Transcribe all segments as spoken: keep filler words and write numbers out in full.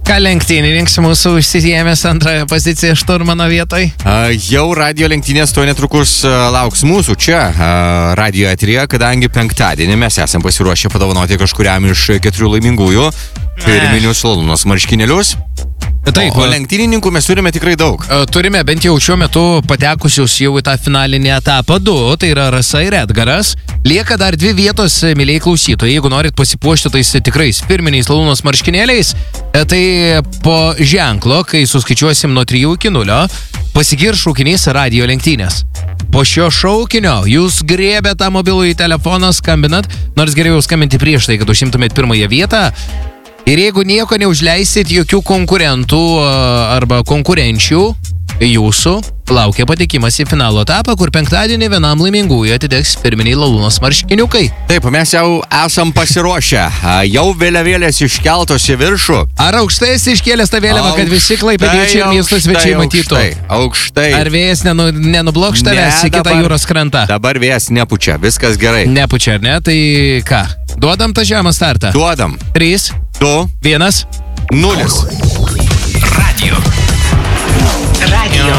Ką lenktynininkas mūsų užsijėmęs antrąją poziciją šturmano vietoj? A, jau radio lenktynės to netrukus a, lauks mūsų čia a, radio eteryje, kadangi penktadienį mes esam pasiruošę padovanoti kažkuriam iš keturių laimingųjų firminius Lalunos marškinėlius. Taip, o lenktynininkų mes turime tikrai daug. Turime bent jau šiuo metu patekusius jau į tą finalinį etapą du, tai yra Rasa ir Edgaras. Lieka dar dvi vietos, mėlyjei klausytojai, jeigu norit pasipuošti tais tikrais firminiais Lalunos marškinėliais, tai po ženklo, kai suskaičiuosim nuo trijų iki nulio, pasigirs šaukinys radio lenktynės. Po šio šaukinio jūs griebėte tą mobilųjį telefoną, skambinat, nors geriau skambinti prieš tai, kad užimtumėt pirmąją vietą. Ir jeigu nieko neužleisit, jokių konkurentų arba konkurenčių, jūsų laukia patekimas į finalo etapą, kur penktadienį vienam laimingųjų atiteks firminiai Lalunos marškiniukai. Taip, mes jau esam pasiruošę. Jau vėliavėlės iškeltos į viršų. Ar aukštai esi iškėlęs tą vėliavą, kad visi klaipėdiečiai ir miesto svečiai matytų? Aukštai, aukštai. Ar vėjas nenu, nenublokš tavęs į kitą jūros krantą? Dabar vėjas nepučia, viskas gerai. Nepučia, ar ne? Tai ką? Duodam tą žemą startą? Duodam. Trys. Du. Vienas. Nulis. Radio. Radio.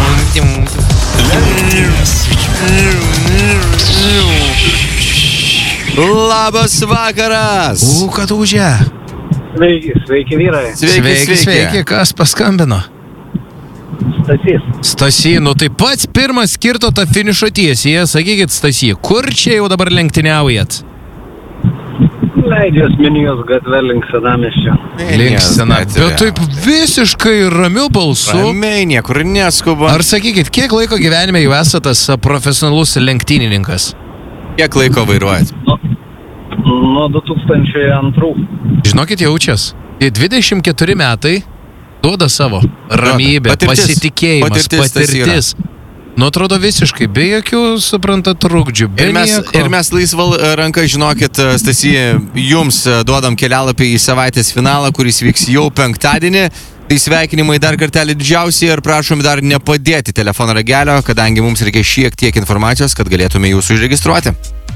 Labas vakaras. U, kad užė. Sveiki, sveiki vyrai. Sveiki, Sveiki, sveiki. sveiki. Kas paskambino? Stasys. Stasy, nu tai pats pirmas kirto tą finišo tiesiąją. Sakykit, Stasy, kur čia jau dabar lenktyniaujat? Leidžias Minijos gatve link Senamiesčio. Link Senamiesčio. Bet taip visiškai ramiu balsu. Ramiai, niekur neskuba. Ar sakykit, kiek laiko gyvenime jau esate tas profesionalus lenktynininkas? Kiek laiko vairuojat? Nuo du tūkstančiai antrų. Žinokit, jaučias. Tai dvidešimt keturi metai duoda savo ramybę, Patirtis. pasitikėjimas, Patirtis tas patirtis. Nu, atrodo visiškai, be jokių, suprantat, trukdžių, be Ir mes, nieko. ir mes laisval ranką, žinokit, Stasy, jums duodam kelialapį į savaitės finalą, kuris vyks jau penktadienį. Tai sveikinimai dar kartelį didžiausiai ir prašom dar nepadėti telefono ragelio, kadangi mums reikia šiek tiek informacijos, kad galėtume jūsų užregistruoti.